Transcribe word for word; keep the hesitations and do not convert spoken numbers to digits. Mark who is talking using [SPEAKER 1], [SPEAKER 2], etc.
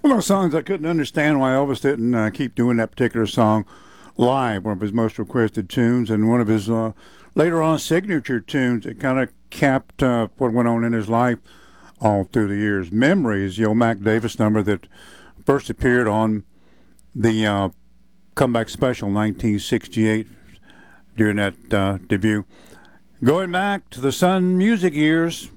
[SPEAKER 1] One of those songs I couldn't understand why Elvis didn't uh, keep doing that particular song live, one of his most requested tunes, and one of his uh, later on signature tunes. It kind of capped uh, what went on in his life all through the years. Memories, the old Mac Davis number that first appeared on the uh, Comeback Special nineteen sixty-eight during that uh, debut. Going back to the Sun Music years,